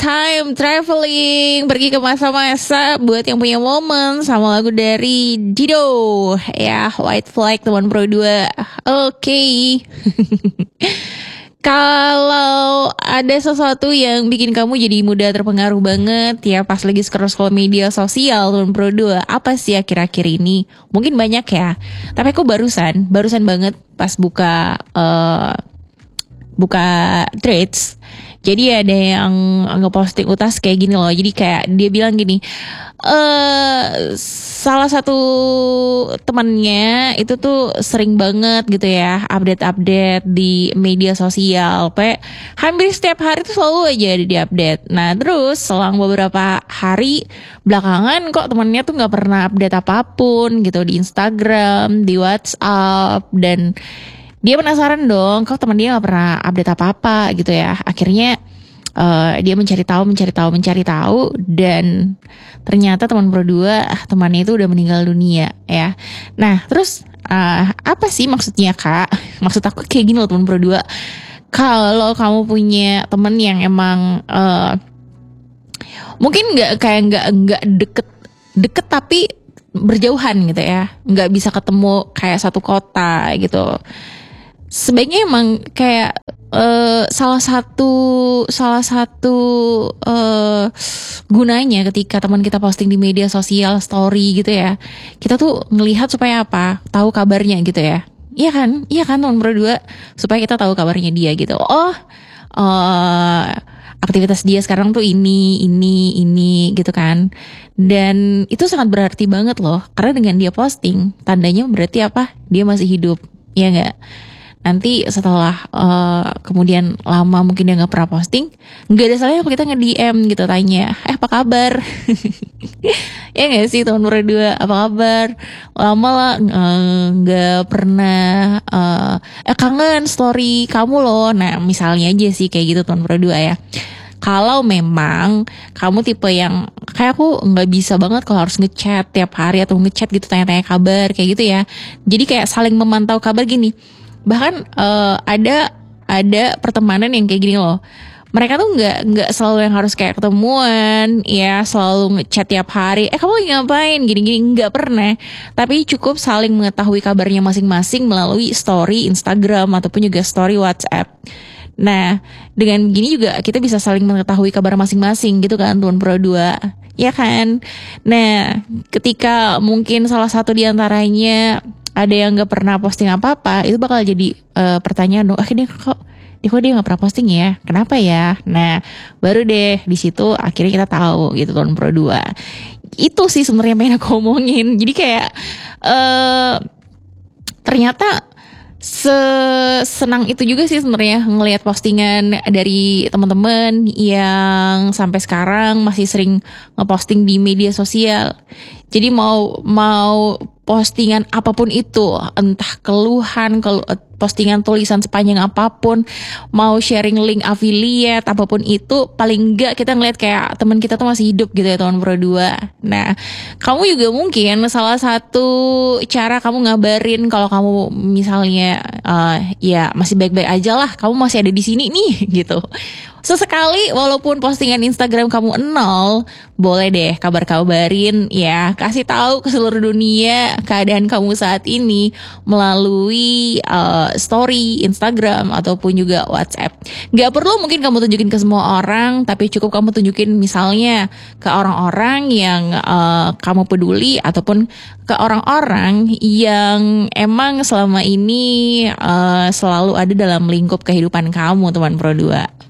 time traveling, pergi ke masa-masa buat yang punya momen sama lagu dari Dido. Ya, White Flag teman Pro 2. Oke. Kalau ada sesuatu yang bikin kamu jadi mudah terpengaruh banget ya pas lagi scroll media sosial teman Pro 2, apa sih akhir-akhir ini? Mungkin banyak ya. Tapi aku barusan banget pas buka threads. Jadi ada yang ngeposting utas kayak gini loh. Jadi kayak dia bilang gini, salah satu temannya itu tuh sering banget gitu ya update di media sosial. Hampir setiap hari tuh selalu aja ada di update. Nah terus selang beberapa hari belakangan kok temannya tuh nggak pernah update apapun gitu di Instagram, di WhatsApp, dan dia penasaran dong, kok teman dia gak pernah update apa-apa gitu ya. Akhirnya dia mencari tahu, dan ternyata teman Pro 2 temannya itu udah meninggal dunia ya. Nah terus apa sih maksudnya Kak? Maksud aku kayak gini loh teman Pro 2. Kalau kamu punya teman yang emang mungkin nggak deket tapi berjauhan gitu ya, nggak bisa ketemu kayak satu kota gitu. Sebaiknya emang kayak salah satu gunanya ketika teman kita posting di media sosial story gitu ya, kita tuh ngelihat supaya apa? Tahu kabarnya gitu ya. Iya kan teman Pro 2, supaya kita tahu kabarnya dia gitu. Aktivitas dia sekarang tuh ini gitu kan. Dan itu sangat berarti banget loh, karena dengan dia posting tandanya berarti apa? Dia masih hidup, ya nggak? Nanti setelah kemudian lama mungkin dia nggak pernah posting, nggak ada salahnya kalau kita nge-DM gitu tanya, apa kabar? Ya nggak sih teman Pro 2, apa kabar? Lama lah nggak pernah kangen story kamu loh. Nah misalnya aja sih kayak gitu teman Pro 2 ya. Kalau memang kamu tipe yang kayak aku nggak bisa banget kalau harus ngechat tiap hari atau ngechat gitu tanya-tanya kabar kayak gitu ya. Jadi kayak saling memantau kabar gini. Bahkan ada pertemanan yang kayak gini loh. Mereka tuh nggak selalu yang harus kayak ketemuan ya, selalu ngechat tiap hari. Kamu lagi ngapain? Gini-gini, nggak pernah. Tapi cukup saling mengetahui kabarnya masing-masing melalui story Instagram ataupun juga story WhatsApp. Nah, dengan begini juga kita bisa saling mengetahui kabar masing-masing gitu kan, Tuan Pro 2. Ya kan? Nah, ketika mungkin salah satu di antaranya ada yang gak pernah posting apa-apa, itu bakal jadi pertanyaan dong, dia gak pernah posting ya? Kenapa ya? Nah, baru deh di situ akhirnya kita tahu gitu Tuan Pro 2. Itu sih sebenarnya pengen aku omongin. Jadi kayak ternyata senang itu juga sih sebenarnya ngelihat postingan dari teman-teman yang sampai sekarang masih sering ngeposting di media sosial. Jadi mau postingan apapun itu, entah postingan tulisan sepanjang apapun, mau sharing link affiliate apapun itu, paling enggak kita ngeliat kayak teman kita tuh masih hidup gitu ya teman Pro 2. Nah, kamu juga mungkin salah satu cara kamu ngabarin kalau kamu misalnya ya masih baik-baik aja lah, kamu masih ada di sini nih gitu. Sesekali walaupun postingan Instagram kamu 0, boleh deh kabarin ya, kasih tahu ke seluruh dunia keadaan kamu saat ini melalui story Instagram ataupun juga WhatsApp. Gak perlu mungkin kamu tunjukin ke semua orang, tapi cukup kamu tunjukin misalnya ke orang-orang yang kamu peduli ataupun ke orang-orang yang emang selama ini selalu ada dalam lingkup kehidupan kamu teman Pro 2.